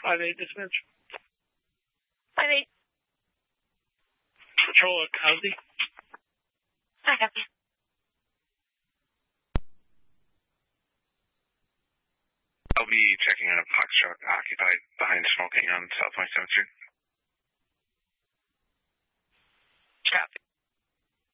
5-8 dispatch. 5-8. Patrol at Cosby. I have you. I'll be checking on a box truck occupied behind smoking on South 27th Street. Copy.